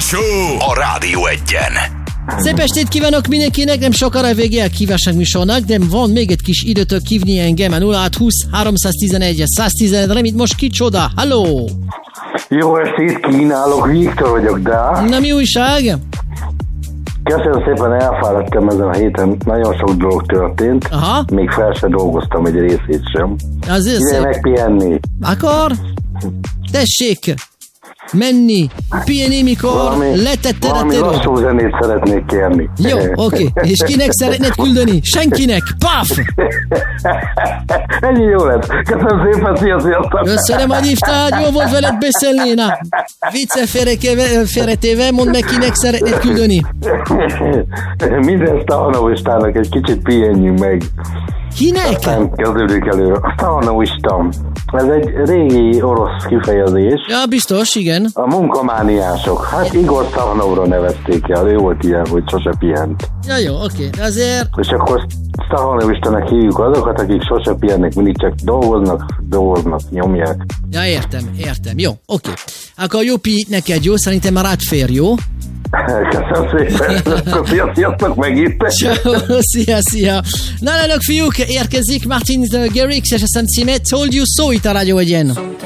Show a Rádió Egyen. Szép estét kívánok mindenkinek, nem sokára vége a kívánság műsornak, de van még egy kis időtök hívni engem a 0620 311 111, remít most kicsoda? Halló! Jó estét kínálok, Viktor vagyok, de... Na mi újság? Köszönöm szépen, elfáradtam ezen a héten, nagyon sok dolog történt. Aha. Még fel se dolgoztam egy részét sem. Azért Ide szép. Megpihenni. Akkor? Tessék! Menni, pihenni, mikor letetted a valami terület. lassú zenét szeretnék kérni. Jó, oké. És kinek szeretnéd küldeni? Senkinek. Paf! Ennyi jó lett. Köszönöm szépen, sziasztok! Köszönöm, hogy hívtál, jó volt veled beszélni. Na, vicce félretéve, mondd meg, kinek szeretnéd küldeni. Minden Stahanovistának egy kicsit pihenjünk meg. Kinek? Aztán kezdődünk elő. A Stahanovista. Ez egy régi orosz kifejezés. Ja, biztos, igen. A munkamániások. Hát Igor Stahanovra nevezték el. Ő volt ilyen, hogy sose pihent. Ja, jó, oké. Azért... És akkor Stahanovistának hívjuk azokat, akik sose pihennek, mindig csak dolgoznak, nyomják. Ja, értem. Jó, oké. Akkor jó pi neked, jó? Szerintem már rád fér, jó? Köszönöm szépen. Sziasztok megint. Szia. Na, fiúk, érkezik Martin Garrix és a Szent címe Told You So itt a Rádió Egyen.